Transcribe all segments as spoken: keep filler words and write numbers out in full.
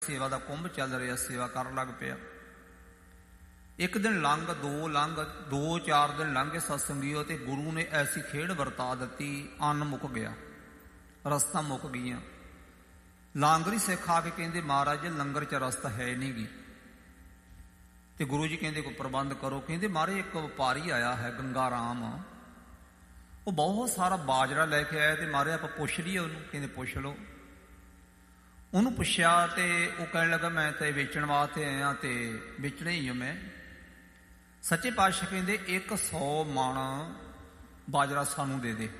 ਸੇਵਾ ਦਾ ਕੁੰਭ ਚੱਲ ਰਿਹਾ, ਸੇਵਾ ਕਰਨ ਲੱਗ ਪਿਆ। ਇੱਕ ਦਿਨ ਲੰਘ, ਦੋ ਲੰਘ, ਦੋ ਚਾਰ ਦਿਨ ਲੰਘੇ ਸਤਸੰਗੀਓ, ਤੇ ਗੁਰੂ ਨੇ ਐਸੀ ਖੇਡ ਵਰਤਾ ਦਿੱਤੀ, ਅੰਨ ਮੁੱਕ ਗਿਆ, ਰਸਤਾ ਮੁੱਕ ਗਈਆਂ। ਲਾਂਗਰੀ ਸਿੱਖ ਆ ਕੇ ਕਹਿੰਦੇ ਮਹਾਰਾਜ ਲੰਗਰ 'ਚ ਰਸਤਾ ਹੈ ਨਹੀਂ ਗੀ। ਤੇ ਗੁਰੂ ਜੀ ਕਹਿੰਦੇ ਕੋਈ ਪ੍ਰਬੰਧ ਕਰੋ। ਕਹਿੰਦੇ ਮਹਾਰਾਜ ਇੱਕ ਵਪਾਰੀ ਆਇਆ ਹੈ ਗੰਗਾ ਰਾਮ, ਉਹ ਬਹੁਤ ਸਾਰਾ ਬਾਜਰਾ ਲੈ ਕੇ ਆਇਆ, ਤੇ ਮਹਾਰਾਜ ਆਪਾਂ ਪੁੱਛ ਲਈਏ ਉਹਨੂੰ। ਕਹਿੰਦੇ ਪੁੱਛ ਲਓ। ਉਹਨੂੰ ਪੁੱਛਿਆ ਤੇ ਉਹ ਕਹਿਣ ਲੱਗਾ ਮੈਂ ਤੇ ਵੇਚਣ ਵਾਸਤੇ ਆਇਆ, ਤੇ ਵੇਚਣਾ ਹੀ ਹਾਂ ਮੈਂ। ਸੱਚੇ ਪਾਤਸ਼ਾਹ ਕਹਿੰਦੇ ਇੱਕ ਸੌ ਮਣ ਬਾਜਰਾ ਸਾਨੂੰ ਦੇ ਦੇ,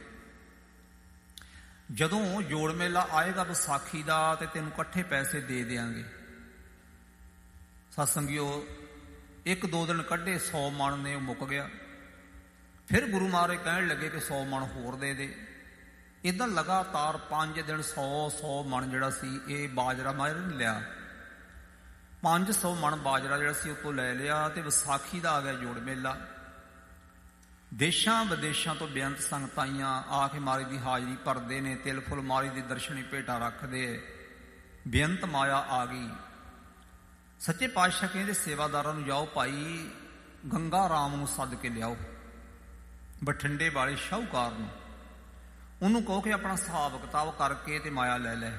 ਜਦੋਂ ਜੋੜ ਮੇਲਾ ਆਏਗਾ ਵਿਸਾਖੀ ਦਾ ਤੇ ਤੈਨੂੰ ਇਕੱਠੇ ਪੈਸੇ ਦੇ ਦਿਆਂਗੇ। ਸਤਸੰਗੀਓ ਇੱਕ ਦੋ ਦਿਨ ਕੱਢੇ, ਸੌ ਮਣ ਨੇ ਉਹ ਮੁੱਕ ਗਿਆ। ਫਿਰ ਗੁਰੂ ਮਹਾਰਾਜ ਕਹਿਣ ਲੱਗੇ ਕਿ ਸੌ ਮਣ ਹੋਰ ਦੇ ਦੇ। ਇੱਦਾਂ ਲਗਾਤਾਰ ਪੰਜ ਦਿਨ ਸੌ ਸੌ ਮਣ ਜਿਹੜਾ ਸੀ ਇਹ ਬਾਜਰਾ ਮਹਾਰਾਜ ਨੇ ਲਿਆ। ਪੰਜ ਸੌ ਮਣ ਬਾਜਰਾ ਜਿਹੜਾ ਸੀ ਉੱਤੋਂ ਲੈ ਲਿਆ, ਤੇ ਵਿਸਾਖੀ ਦਾ ਆ ਗਿਆ ਜੋੜ ਮੇਲਾ। ਦੇਸ਼ਾਂ ਵਿਦੇਸ਼ਾਂ ਤੋਂ ਬੇਅੰਤ ਸੰਗਤਾਂ ਆਈਆਂ, ਆ ਕੇ ਮਹਾਰਾਜ ਦੀ ਹਾਜ਼ਰੀ ਭਰਦੇ ਨੇ, ਤਿਲ ਫੁੱਲ ਮਹਾਰਾਜ ਦੀ ਦਰਸ਼ਨੀ ਭੇਟਾਂ ਰੱਖਦੇ। ਬੇਅੰਤ ਮਾਇਆ ਆ ਗਈ। ਸੱਚੇ ਪਾਤਸ਼ਾਹ ਕਹਿੰਦੇ ਸੇਵਾਦਾਰਾਂ ਨੂੰ ਜਾਓ ਭਾਈ ਗੰਗਾ ਰਾਮ ਨੂੰ ਸੱਦ ਕੇ ਲਿਆਓ, ਬਠਿੰਡੇ ਵਾਲੇ ਸ਼ਾਹੂਕਾਰ ਨੂੰ। ਉਹਨੂੰ ਕਹੋ ਕਿ ਆਪਣਾ ਹਿਸਾਬ ਕਿਤਾਬ ਕਰਕੇ ਤੇ ਮਾਇਆ ਲੈ ਲੈ।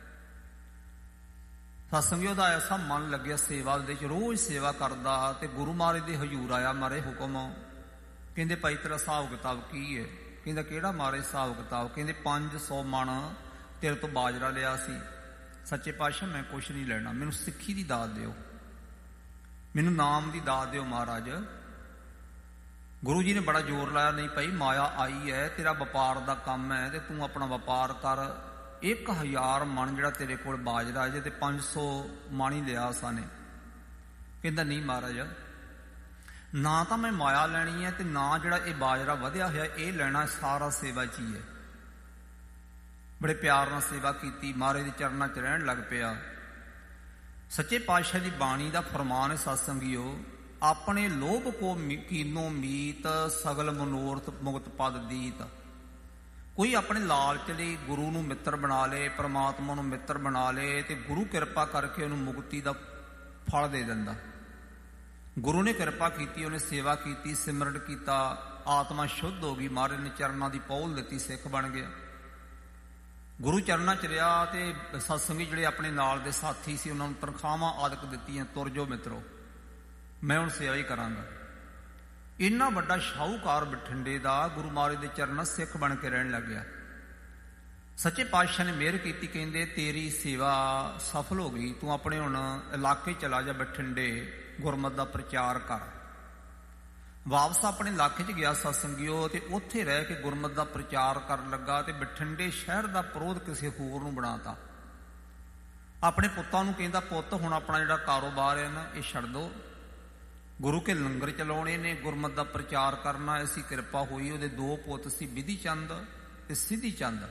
ਸਤਸੰਗੀ ਉਹਦਾ ਐਸਾ ਮਨ ਲੱਗਿਆ ਸੇਵਾ ਦੇ ਵਿੱਚ, ਰੋਜ਼ ਸੇਵਾ ਕਰਦਾ। ਤੇ ਗੁਰੂ ਮਹਾਰਾਜ ਦੇ ਹਜ਼ੂਰ ਆਇਆ, ਮਾਰੇ ਹੁਕਮ। ਕਹਿੰਦੇ ਭਾਈ ਤੇਰਾ ਹਿਸਾਬ ਕਿਤਾਬ ਕੀ ਹੈ? ਕਹਿੰਦਾ ਕਿਹੜਾ ਮਹਾਰਾਜ ਹਿਸਾਬ ਕਿਤਾਬ? ਕਹਿੰਦੇ ਪੰਜ ਸੌ ਮਣ ਤੇਰੇ ਤੋਂ ਬਾਜਰਾ ਲਿਆ ਸੀ। ਸੱਚੇ ਪਾਤਸ਼ਾਹ ਮੈਂ ਕੁਛ ਨਹੀਂ ਲੈਣਾ, ਮੈਨੂੰ ਸਿੱਖੀ ਦੀ ਦਾਤ ਦਿਓ, ਮੈਨੂੰ ਨਾਮ ਦੀ ਦਾਤ ਦਿਓ ਮਹਾਰਾਜ। ਗੁਰੂ ਜੀ ਨੇ ਬੜਾ ਜ਼ੋਰ ਲਾਇਆ, ਨਹੀਂ ਭਾਈ ਮਾਇਆ ਆਈ ਹੈ, ਤੇਰਾ ਵਪਾਰ ਦਾ ਕੰਮ ਹੈ, ਤੇ ਤੂੰ ਆਪਣਾ ਵਪਾਰ ਕਰ। ਇੱਕ ਹਜ਼ਾਰ ਮਣ ਜਿਹੜਾ ਤੇਰੇ ਕੋਲ ਬਾਜਰਾ ਜੇ, ਤੇ ਪੰਜ ਸੌ ਮਣ ਹੀ ਲਿਆ ਸਾਨੇ। ਕਹਿੰਦਾ ਨਹੀਂ ਮਹਾਰਾਜ, ਨਾ ਤਾਂ ਮੈਂ ਮਾਇਆ ਲੈਣੀ ਹੈ, ਤੇ ਨਾ ਜਿਹੜਾ ਇਹ ਬਾਜਰਾ ਵਧਿਆ ਹੋਇਆ ਇਹ ਲੈਣਾ, ਸਾਰਾ ਸੇਵਾ 'ਚ ਹੀ ਹੈ। ਬੜੇ ਪਿਆਰ ਨਾਲ ਸੇਵਾ ਕੀਤੀ, ਮਹਾਰਾਜ ਦੇ ਚਰਨਾਂ 'ਚ ਰਹਿਣ ਲੱਗ ਪਿਆ। ਸੱਚੇ ਪਾਤਸ਼ਾਹ ਦੀ ਬਾਣੀ ਦਾ ਫਰਮਾਨ ਹੈ ਸਤਸੰਗੀਓ, ਆਪਣੇ ਲੋਭ ਕੋ ਕੀਨੋ ਮੀਤ, ਸਗਲ ਮਨੋਰਥ ਮੁਕਤ ਪਦ ਦੀਤ। ਕੋਈ ਆਪਣੇ ਲਾਲਚ ਲਈ ਗੁਰੂ ਨੂੰ ਮਿੱਤਰ ਬਣਾ ਲੇ, ਪਰਮਾਤਮਾ ਨੂੰ ਮਿੱਤਰ ਬਣਾ ਲੇ, ਤੇ ਗੁਰੂ ਕਿਰਪਾ ਕਰਕੇ ਉਹਨੂੰ ਮੁਕਤੀ ਦਾ ਫਲ ਦੇ ਦਿੰਦਾ। ਗੁਰੂ ਨੇ ਕਿਰਪਾ ਕੀਤੀ, ਉਹਨੇ ਸੇਵਾ ਕੀਤੀ, ਸਿਮਰਨ ਕੀਤਾ, ਆਤਮਾ ਸ਼ੁੱਧ ਹੋ ਗਈ, ਮਹਾਰਾਜ ਨੇ ਚਰਨਾਂ ਦੀ ਪਹੁਲ ਦਿੱਤੀ, ਸਿੱਖ ਬਣ ਗਿਆ। ਗੁਰੂ ਚਰਨਾਂ 'ਚ ਰਿਹਾ, ਤੇ ਸਤਸੰਗੀ ਜਿਹੜੇ ਆਪਣੇ ਨਾਲ ਦੇ ਸਾਥੀ ਸੀ ਉਹਨਾਂ ਨੂੰ ਤਨਖਾਹਾਂ ਆਦਿਕ ਦਿੱਤੀਆਂ, ਤੁਰ ਜੋ ਮਿੱਤਰੋ, ਮੈਂ ਹੁਣ ਸੇਵਾ ਹੀ ਕਰਾਂਗਾ। ਇੰਨਾ ਵੱਡਾ ਸ਼ਾਹੂਕਾਰ ਬਠਿੰਡੇ ਦਾ ਗੁਰੂ ਮਹਾਰਾਜ ਦੇ ਚਰਨਾਂ ਸਿੱਖ ਬਣ ਕੇ ਰਹਿਣ ਲੱਗ ਗਿਆ। ਸੱਚੇ ਪਾਤਸ਼ਾਹ ਨੇ ਮਿਹਰ ਕੀਤੀ, ਕਹਿੰਦੇ ਤੇਰੀ ਸੇਵਾ ਸਫਲ ਹੋ ਗਈ, ਤੂੰ ਆਪਣੇ ਹੁਣ ਇਲਾਕੇ ਚਲਾ ਜਾ, ਬਠਿੰਡੇ ਗੁਰਮਤ ਦਾ ਪ੍ਰਚਾਰ ਕਰ। ਵਾਪਸ ਆਪਣੇ ਇਲਾਕੇ 'ਚ ਗਿਆ ਸਤਸੰਗੀਓ, ਤੇ ਉੱਥੇ ਰਹਿ ਕੇ ਗੁਰਮਤ ਦਾ ਪ੍ਰਚਾਰ ਕਰਨ ਲੱਗਾ। ਤੇ ਬਠਿੰਡੇ ਸ਼ਹਿਰ ਦਾ ਪ੍ਰੋਧ ਕਿਸੇ ਹੋਰ ਨੂੰ ਬਣਾਤਾ। ਆਪਣੇ ਪੁੱਤਾਂ ਨੂੰ ਕਹਿੰਦਾ ਪੁੱਤ ਹੁਣ ਆਪਣਾ ਜਿਹੜਾ ਕਾਰੋਬਾਰ ਹੈ ਨਾ ਇਹ ਛੱਡ ਦੋ, ਗੁਰੂ ਕੇ ਲੰਗਰ ਚਲਾਉਣੇ ਨੇ, ਗੁਰਮਤ ਦਾ ਪ੍ਰਚਾਰ ਕਰਨਾ। ਐਸੀ ਕਿਰਪਾ ਹੋਈ, ਉਹਦੇ ਦੋ ਪੁੱਤ ਸੀ, ਬਿਧੀ ਚੰਦ ਤੇ ਸਿੱਧੀ ਚੰਦ।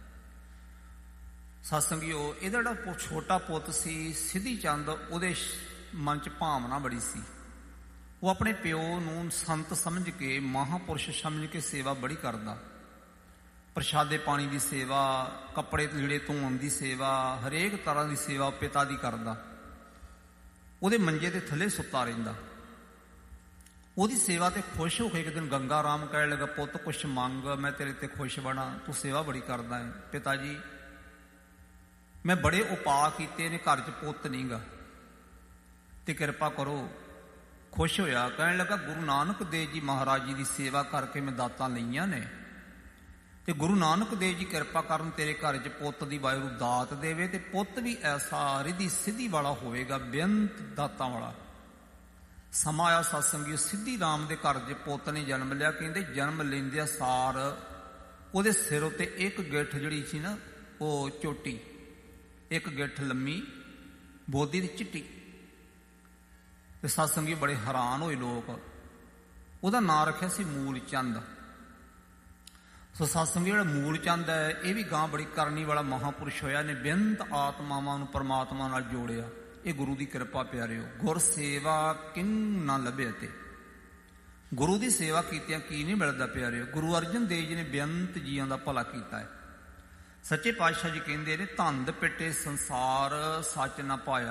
ਸਤਸੰਗੀਓ ਇਹਦਾ ਜਿਹੜਾ ਛੋਟਾ ਪੁੱਤ ਸੀ ਸਿੱਧੀ ਚੰਦ, ਉਹਦੇ ਮਨ 'ਚ ਭਾਵਨਾ ਬੜੀ ਸੀ। ਉਹ ਆਪਣੇ ਪਿਓ ਨੂੰ ਸੰਤ ਸਮਝ ਕੇ, ਮਹਾਂਪੁਰਸ਼ ਸਮਝ ਕੇ ਸੇਵਾ ਬੜੀ ਕਰਦਾ। ਪ੍ਰਸ਼ਾਦੇ ਪਾਣੀ ਦੀ ਸੇਵਾ, ਕੱਪੜੇ ਲੀੜੇ ਧੋਣ ਦੀ ਸੇਵਾ, ਹਰੇਕ ਤਰ੍ਹਾਂ ਦੀ ਸੇਵਾ ਪਿਤਾ ਦੀ ਕਰਦਾ। ਉਹਦੇ ਮੰਜੇ ਦੇ ਥੱਲੇ ਸੁੱਤਾ ਰਹਿੰਦਾ। ਉਹਦੀ ਸੇਵਾ ਤੇ ਖੁਸ਼ ਹੋ ਕੇ ਇੱਕ ਦਿਨ ਗੰਗਾ ਰਾਮ ਕਹਿਣ ਲੱਗਾ ਪੁੱਤ ਕੁਛ ਮੰਗ, ਮੈਂ ਤੇਰੇ ਤੇ ਖੁਸ਼ ਬਣਾ, ਤੂੰ ਸੇਵਾ ਬੜੀ ਕਰਦਾ ਹੈ। ਪਿਤਾ ਜੀ ਮੈਂ ਬੜੇ ਉਪਾਅ ਕੀਤੇ ਨੇ, ਘਰ 'ਚ ਪੁੱਤ ਨਹੀਂ ਗਾ, ਤੇ ਕਿਰਪਾ ਕਰੋ। ਖੁਸ਼ ਹੋਇਆ, ਕਹਿਣ ਲੱਗਾ ਗੁਰੂ ਨਾਨਕ ਦੇਵ ਜੀ ਮਹਾਰਾਜ ਜੀ ਦੀ ਸੇਵਾ ਕਰਕੇ ਮੈਂ ਦਾਤਾਂ ਲਈਆਂ ਨੇ, ਤੇ ਗੁਰੂ ਨਾਨਕ ਦੇਵ ਜੀ ਕਿਰਪਾ ਕਰਨ ਤੇਰੇ ਘਰ 'ਚ ਪੁੱਤ ਦੀ ਵਾਹਿਗੁਰੂ ਦਾਤ ਦੇਵੇ, ਤੇ ਪੁੱਤ ਵੀ ਐਸਾ ਰਿੱਧੀ ਸਿੱਧੀ ਵਾਲਾ ਹੋਵੇਗਾ, ਬੇਅੰਤ ਦਾਤਾਂ ਵਾਲਾ। ਸਮਾਂ ਆਇਆ ਸਤਸੰਗੀ, ਸਿੱਧੀ ਰਾਮ ਦੇ ਘਰ 'ਚ ਪੁੱਤ ਨੇ ਜਨਮ ਲਿਆ। ਕਹਿੰਦੇ ਜਨਮ ਲੈਂਦਿਆਂ ਸਾਰ ਉਹਦੇ ਸਿਰ ਉੱਤੇ ਇੱਕ ਗਿੱਠ ਜਿਹੜੀ ਸੀ ਨਾ ਉਹ ਚੋਟੀ, ਇੱਕ ਗਿੱਠ ਲੰਮੀ, ਬੋਦੀ ਦੀ ਚਿੱਟੀ। ਤੇ ਸਤਸੰਗੀ ਬੜੇ ਹੈਰਾਨ ਹੋਏ ਲੋਕ। ਉਹਦਾ ਨਾਂ ਰੱਖਿਆ ਸੀ ਮੂਲ ਚੰਦ। ਸੋ ਸਤਸੰਗੀ ਜਿਹੜਾ ਮੂਲ ਚੰਦ ਹੈ ਇਹ ਵੀ ਗਾਂ ਬੜੀ ਕਰਨੀ ਵਾਲਾ ਮਹਾਂਪੁਰਸ਼ ਹੋਇਆ ਨੇ, ਬੇਅੰਤ ਆਤਮਾਵਾਂ ਨੂੰ ਪਰਮਾਤਮਾ ਨਾਲ ਜੋੜਿਆ। ਇਹ ਗੁਰੂ ਦੀ ਕਿਰਪਾ ਪਿਆਰਿਓ। ਗੁਰ ਸੇਵਾ ਕਿੰਨ ਨਾ ਲੱਭੇ, ਤੇ ਗੁਰੂ ਦੀ ਸੇਵਾ ਕੀਤਿਆਂ ਕੀ ਨਹੀਂ ਮਿਲਦਾ ਪਿਆਰਿਓ। ਗੁਰੂ ਅਰਜਨ ਦੇਵ ਜੀ ਨੇ ਬੇਅੰਤ ਜੀਆਂ ਦਾ ਭਲਾ ਕੀਤਾ ਹੈ। ਸੱਚੇ ਪਾਤਸ਼ਾਹ ਜੀ ਕਹਿੰਦੇ ਨੇ, ਧੰਦ ਪਿੱਟੇ ਸੰਸਾਰ ਸੱਚ ਨਾ ਪਾਇਆ।